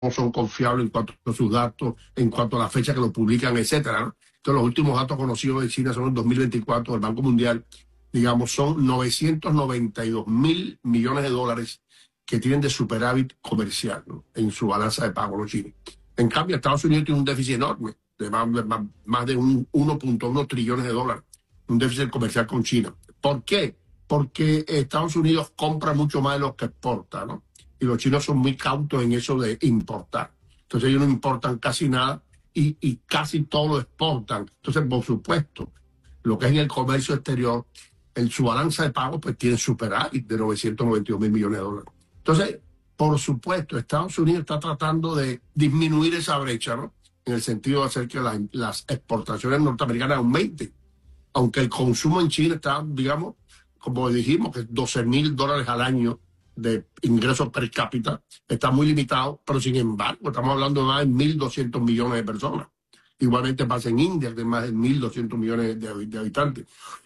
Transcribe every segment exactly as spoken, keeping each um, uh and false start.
son confiables en cuanto a sus datos, en cuanto a la fecha que lo publican, etcétera, ¿no? Entonces, los últimos datos conocidos de China son el dos mil veinticuatro del Banco Mundial, digamos, son novecientos noventa y dos mil millones de dólares que tienen de superávit comercial, ¿no?, en su balanza de pago los chinos. En cambio, Estados Unidos tiene un déficit enorme, de más, más, más de un uno punto uno trillones de dólares, un déficit comercial con China. ¿Por qué? Porque Estados Unidos compra mucho más de lo que exporta, ¿no? Y los chinos son muy cautos en eso de importar. Entonces ellos no importan casi nada y, y casi todo lo exportan. Entonces, por supuesto, lo que es en el comercio exterior, en su balanza de pagos, pues tiene superávit de novecientos noventa y dos mil millones de dólares. Entonces, por supuesto, Estados Unidos está tratando de disminuir esa brecha, ¿no?, en el sentido de hacer que la, las exportaciones norteamericanas aumenten. Aunque el consumo en China está, digamos, como dijimos, que doce mil dólares al año de ingresos per cápita, está muy limitado, pero sin embargo, estamos hablando de más de mil doscientos millones de personas. Igualmente pasa en India, que hay más de mil doscientos millones de, de habitantes.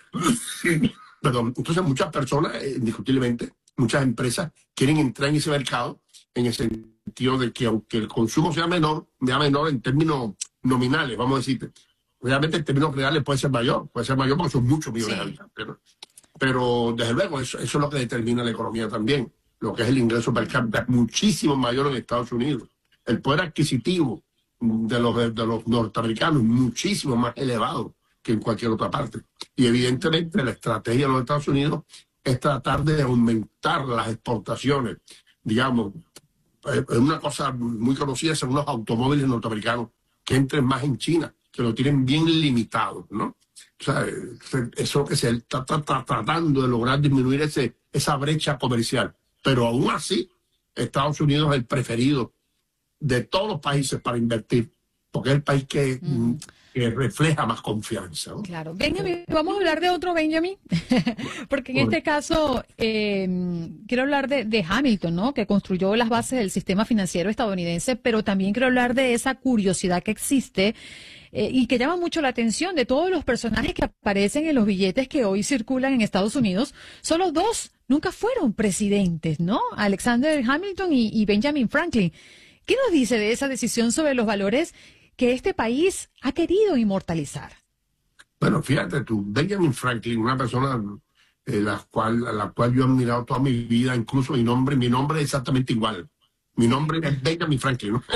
Perdón. Entonces, muchas personas, indiscutiblemente, muchas empresas quieren entrar en ese mercado en el sentido de que aunque el consumo sea menor, sea menor en términos nominales, vamos a decir, realmente en términos reales puede ser mayor, puede ser mayor porque son muchos millones sí. de habitantes, ¿no? Pero desde luego eso, eso es lo que determina la economía también, lo que es el ingreso per cápita, es muchísimo mayor en Estados Unidos. El poder adquisitivo de los, de, de los norteamericanos es muchísimo más elevado que en cualquier otra parte. Y evidentemente la estrategia de los Estados Unidos es tratar de aumentar las exportaciones. Digamos, es una cosa muy conocida, son los automóviles norteamericanos que entren más en China, que lo tienen bien limitado, ¿no? O sea, eso que se está, está, está tratando de lograr disminuir ese, esa brecha comercial. Pero aún así, Estados Unidos es el preferido de todos los países para invertir, porque es el país que, mm. que refleja más confianza, ¿no? Claro. Benjamin, vamos a hablar de otro Benjamin, porque en este caso eh, quiero hablar de, de Hamilton, ¿no?, que construyó las bases del sistema financiero estadounidense, pero también quiero hablar de esa curiosidad que existe eh, y que llama mucho la atención de todos los personajes que aparecen en los billetes que hoy circulan en Estados Unidos. Solo dos nunca fueron presidentes, ¿no? Alexander Hamilton y, y Benjamin Franklin. ¿Qué nos dice de esa decisión sobre los valores que este país ha querido inmortalizar? Bueno, fíjate tú, Benjamin Franklin, una persona eh, la cual, a la cual yo he admirado toda mi vida, incluso mi nombre, mi nombre es exactamente igual. Mi nombre es Benjamin Franklin, ¿no?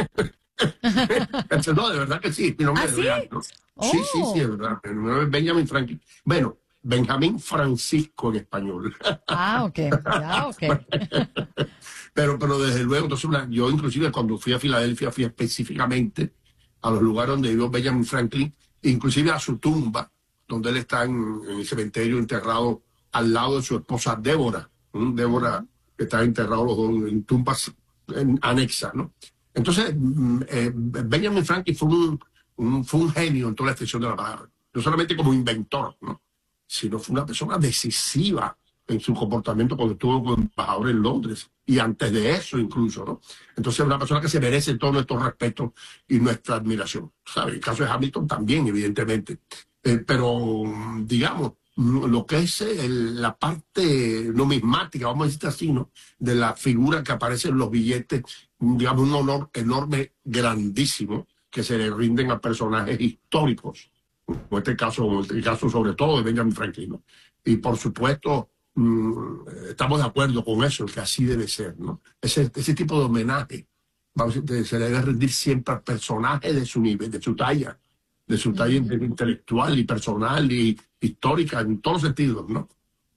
No, de verdad que sí, mi nombre ¿Ah, es sí? real, ¿no? Oh. Sí, sí, sí, es verdad. Mi nombre es Benjamin Franklin. Bueno, Benjamín Francisco en español. Ah, ok, ya, ok. pero, pero desde luego, entonces una, yo inclusive cuando fui a Filadelfia, fui específicamente a los lugares donde vivió Benjamin Franklin, inclusive a su tumba, donde él está en, en el cementerio enterrado al lado de su esposa Débora. ¿no? Débora, que está enterrado los dos en tumbas en, anexas, ¿no? Entonces, eh, Benjamin Franklin fue un, un, fue un genio en toda la extensión de la palabra. No solamente como inventor, ¿no?, sino fue una persona decisiva en su comportamiento cuando estuvo como embajador en Londres y antes de eso incluso, ¿no? Entonces es una persona que se merece todo nuestro respeto y nuestra admiración, ¿sabes? El caso de Hamilton también, evidentemente. Eh, pero, digamos, lo que es el, la parte numismática, vamos a decir así, ¿no?, de la figura que aparece en los billetes, digamos, un honor enorme, grandísimo, que se le rinden a personajes históricos, en este caso, en este caso sobre todo de Benjamin Franklin, ¿no? Y por supuesto, mmm, estamos de acuerdo con eso, que así debe ser, ¿no? Ese, ese tipo de homenaje, vamos a decir, se le debe rendir siempre al personaje de su nivel, de su talla, de su talla mm. intelectual y personal y histórica, en todos los sentidos, ¿no?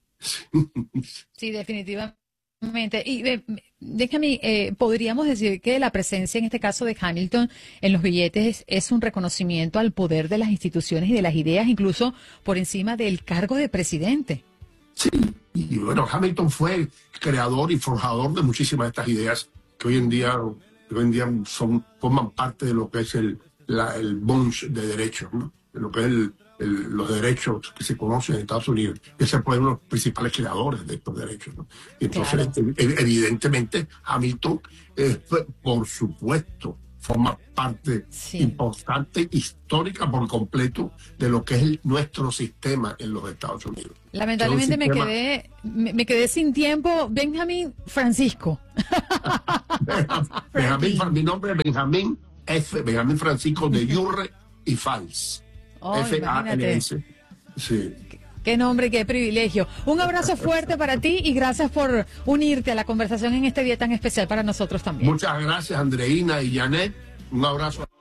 Sí, definitivamente. Y eh, déjame, eh, podríamos decir que la presencia en este caso de Hamilton en los billetes es, es un reconocimiento al poder de las instituciones y de las ideas, incluso por encima del cargo de presidente. Sí, y bueno, Hamilton fue creador y forjador de muchísimas de estas ideas que hoy en día, hoy en día son, forman parte de lo que es el, la, el bunch de derechos, ¿no?, de lo que es el, el, los derechos que se conocen en Estados Unidos. Ese fue uno de los principales creadores de estos derechos, ¿no? Y entonces, claro, evidentemente, Hamilton, eh, fue, por supuesto, forma parte Sí. importante, histórica por completo, de lo que es el- nuestro sistema en los Estados Unidos. Lamentablemente Es un me sistema- quedé, me, me quedé sin tiempo. Benjamín Francisco. Benjamín, Fra- mi nombre es Benjamín F. Benjamín Francisco de Yurre y Fals. Oh, F A L imagínate. S. Sí. Qué nombre, qué privilegio. Un abrazo fuerte para ti y gracias por unirte a la conversación en este día tan especial para nosotros también. Muchas gracias, Andreina y Janet. Un abrazo.